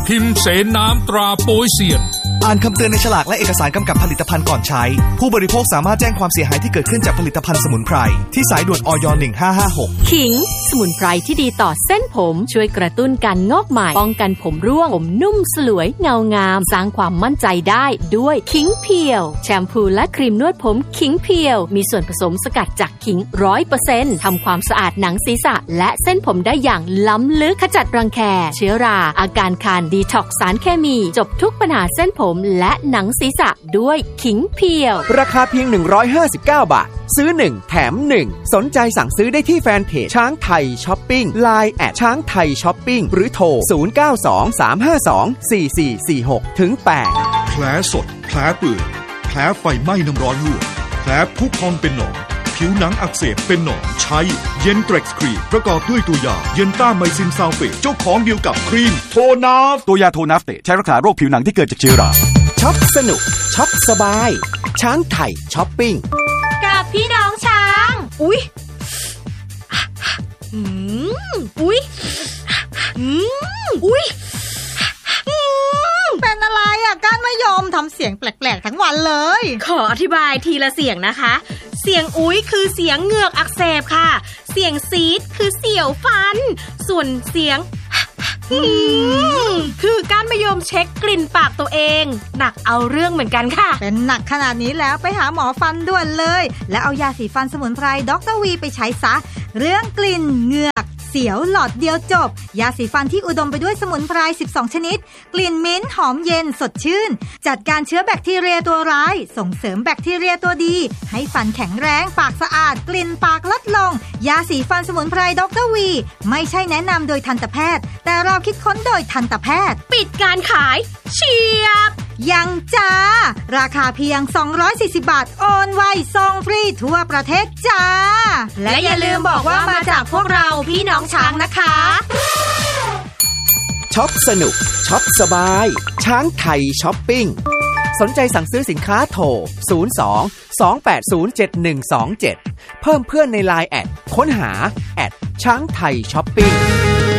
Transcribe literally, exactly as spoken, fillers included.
พิมพ์เสนน้ำตราโป๊ยเซียนอ่านคำเตือนในฉลากและเอกสารกำกับผลิตภัณฑ์ก่อนใช้ผู้บริโภคสามารถแจ้งความเสียหายที่เกิดขึ้นจากผลิตภัณฑ์สมุนไพรที่สายด่วนอย หนึ่งห้าห้าหกขิงสมุนไพรที่ดีต่อเส้นผมช่วยกระตุ้นการงอกใหม่ป้องกันผมร่วงผมนุ่มสลวยเงางามสร้างความมั่นใจได้ด้วยขิงเพียวแชมพูและครีมนวดผมขิงเพียวมีส่วนผสมสกัดจากขิง ร้อยเปอร์เซ็นต์ ทำความสะอาดหนังศีรษะและเส้นผมได้อย่างล้ำลึกขจัดรังแคเชื้อราอาการคันดีท็อกซ์สารเคมีจบทุกปัญหาเส้นผมและหนังศีรษะด้วยขิงเพียวราคาเพียงหนึ่งร้อยห้าสิบเก้าบาทซื้อหนึ่งแถมหนึ่งสนใจสั่งซื้อได้ที่แฟนเพจช้างไทยช้อปปิ้ง ไลน์ แอทช้างไทยช้อปปิ้งหรือโทรศูนย์ เก้า สอง สาม ห้า สอง สี่ สี่ สี่ หก ถึง แปดแผลสดแผลเปื่อยแผลไฟไหม้น้ำร้อนลวกแผลพุพองเป็นหนองผิวหนังอักเสบเป็นหนองใช้เย็นเทร็กซ์ครีมประกอบด้วยตัวยาเย็นต้าไมซินซัลเฟตเจ้าของเดียวกับครีมโทนาฟตัวยาโทนาฟเตใช้รักษาโรคผิวหนังที่เกิดจากเชื้อราช็อปสนุกช็อปสบายช้างไทยช้อปปิ้งกับพี่น้องช้างอุ๊ยอืมอุ๊ยอืมอุ๊ยเป็นอะไรอ่ะก้านไม่ยอมทำเสียงแปลกๆทั้งวันเลยขออธิบายทีละเสียงนะคะเสียงอุ๊ยคือเสียงเหงือกอักเสบค่ะเสียงซีดคือเสียวฟันส่วนเสียงคือก้านมะยมเช็คกลิ่นปากตัวเองหนักเอาเรื่องเหมือนกันค่ะเป็นหนักขนาดนี้แล้วไปหาหมอฟันด่วนเลยและเอายาสีฟันสมุนไพรด็อกเตอร์วีไปใช้ซะเรื่องกลิ่นเหงือกเสียวหลอดเดียวจบยาสีฟันที่อุดมไปด้วยสมุนไพรสิบสองชนิดกลิ่นมิ้นท์หอมเย็นสดชื่นจัดการเชื้อแบคทีเรียตัวร้ายส่งเสริมแบคทีเรียตัวดีให้ฟันแข็งแรงปากสะอาดกลิ่นปากลดลงยาสีฟันสมุนไพรด็อกเตอร์วีไม่ใช่แนะนำโดยทันตแพทย์แต่เราคิดค้นโดยทันตแพทย์ปิดการขายเฉียบยังจ้าราคาเพียงสองร้อยสี่สิบบาทโอนไวส่งฟรีทั่วประเทศจ้าและอย่าลืมบอกว่ามาจากพวกเราพี่น้องช้างนะคะช็อปสนุกช็อปสบายช้างไทยช้อปปิ้งสนใจสั่งซื้อสินค้าโทรศูนย์ สอง สอง แปด ศูนย์ เจ็ด หนึ่ง สอง เจ็ดเพิ่มเพื่อนใน ไลน์ แอทค้นหาแอทช้างไทยช้อปปิ้ง